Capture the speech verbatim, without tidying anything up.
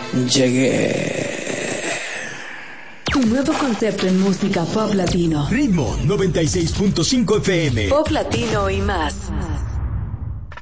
Llegué. Tu nuevo concepto en música pop latino. Ritmo noventa y seis punto cinco F M. Pop latino y más.